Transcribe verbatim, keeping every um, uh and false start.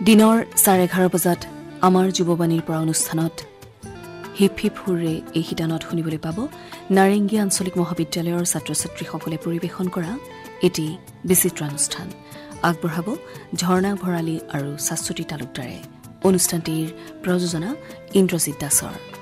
দিনৰ চাৰে এঘাৰ বজাত আমাৰ যুৱবাণীৰ পৰা অনুষ্ঠানত হিপ হিপ হুৰে এই শিতানত শুনিবলৈ পাব নাৰেংগী আঞ্চলিক মহাবিদ্যালয়ৰ ছাত্ৰ ছাত্ৰীসকলে পৰিৱেশন কৰা এটি বিচিত্ৰানুষ্ঠান আগবঢ়াব ঝৰ্ণা ভৰালী আৰু শাশ্বতী তালুকদাৰে অনুষ্ঠানটিৰ প্ৰযোজনা ইন্দ্ৰজিৎ দাসৰ।